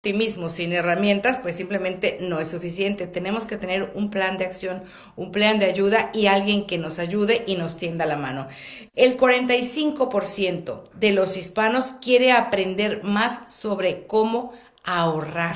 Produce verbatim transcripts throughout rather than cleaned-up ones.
Optimismo sin herramientas, pues simplemente no es suficiente. Tenemos que tener un plan de acción, un plan de ayuda y alguien que nos ayude y nos tienda la mano. El cuarenta y cinco por ciento de los hispanos quiere aprender más sobre cómo ahorrar.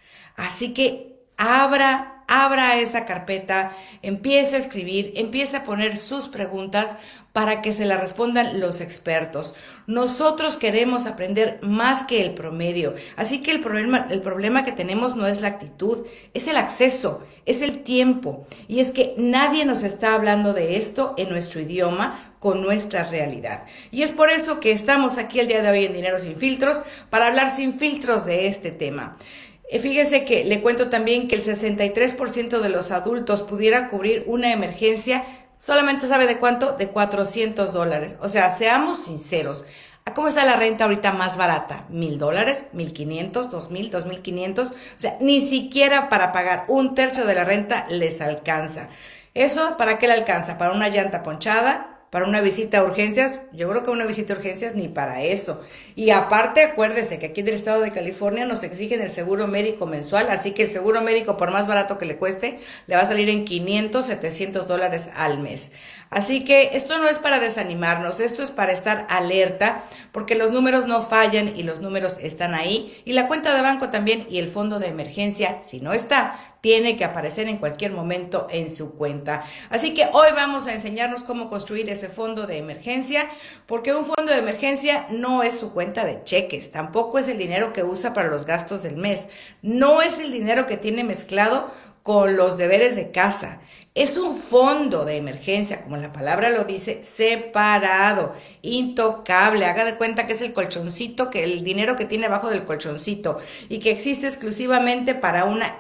Así que abra, abra esa carpeta, empiece a escribir, empiece a poner sus preguntas para que se la respondan los expertos. Nosotros queremos aprender más que el promedio, así que el problema, el problema que tenemos no es la actitud, es el acceso, es el tiempo. Y es que nadie nos está hablando de esto en nuestro idioma, con nuestra realidad. Y es por eso que estamos aquí el día de hoy en Dinero Sin Filtros, para hablar sin filtros de este tema. Fíjese que le cuento también que el sesenta y tres por ciento de los adultos pudiera cubrir una emergencia. Solamente sabe de cuánto, de cuatrocientos dólares. O sea, seamos sinceros. ¿A cómo está la renta ahorita más barata? ¿Mil dólares? ¿Mil quinientos? ¿Dos mil? ¿Dos mil quinientos? O sea, ni siquiera para pagar un tercio de la renta les alcanza. ¿Eso para qué le alcanza? ¿Para una llanta ponchada? ¿Para una visita a urgencias? Yo creo que una visita a urgencias ni para eso. Y aparte, acuérdese que aquí en el estado de California nos exigen el seguro médico mensual, así que el seguro médico, por más barato que le cueste, le va a salir en quinientos, setecientos dólares al mes. Así que esto no es para desanimarnos, esto es para estar alerta, porque los números no fallan y los números están ahí. Y la cuenta de banco también y el fondo de emergencia, si no está, tiene que aparecer en cualquier momento en su cuenta. Así que hoy vamos a enseñarnos cómo construir ese fondo de emergencia, porque un fondo de emergencia no es su cuenta de cheques, tampoco es el dinero que usa para los gastos del mes, no es el dinero que tiene mezclado con los deberes de casa. Es un fondo de emergencia, como la palabra lo dice, separado, intocable. Haga de cuenta que es el colchoncito, que el dinero que tiene abajo del colchoncito y que existe exclusivamente para una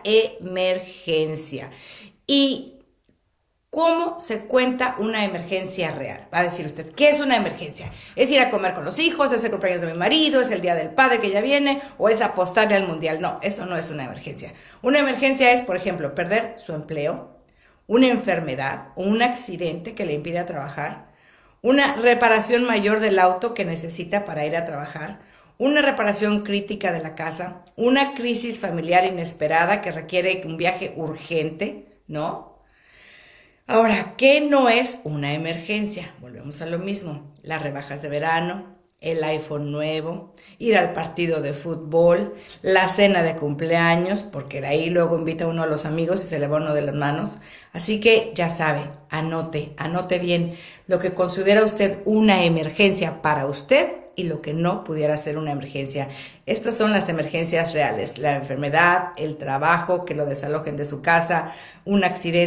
emergencia. ¿Y cómo se cuenta una emergencia real? Va a decir usted, ¿qué es una emergencia? ¿Es ir a comer con los hijos? ¿Es el cumpleaños de mi marido? ¿Es el día del padre que ya viene? ¿O es apostarle al mundial? No, eso no es una emergencia. Una emergencia es, por ejemplo, perder su empleo, una enfermedad o un accidente que le impide trabajar, una reparación mayor del auto que necesita para ir a trabajar, una reparación crítica de la casa, una crisis familiar inesperada que requiere un viaje urgente, ¿no? Ahora, ¿qué no es una emergencia? Volvemos a lo mismo, las rebajas de verano, el iPhone nuevo, ir al partido de fútbol, la cena de cumpleaños, porque de ahí luego invita uno a los amigos y se le va uno de las manos. Así que ya sabe, anote, anote bien lo que considera usted una emergencia para usted y lo que no pudiera ser una emergencia. Estas son las emergencias reales: la enfermedad, el trabajo, que lo desalojen de su casa, un accidente.